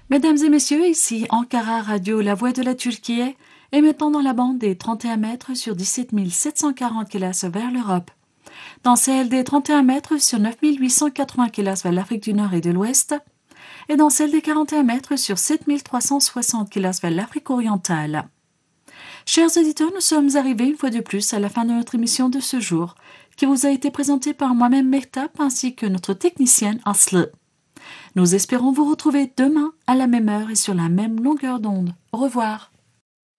Mesdames et messieurs, ici Ankara Radio, la voix de la Turquie, émettant dans la bande des 31 mètres sur 17 740 km vers l'Europe, dans celle des 31 mètres sur 9 880 km vers l'Afrique du Nord et de l'Ouest, et dans celle des 41 mètres sur 7 360 km vers l'Afrique orientale. Chers auditeurs, nous sommes arrivés une fois de plus à la fin de notre émission de ce jour, qui vous a été présentée par moi-même Mehtap ainsi que notre technicienne Aslı. Nous espérons vous retrouver demain à la même heure et sur la même longueur d'onde. Au revoir.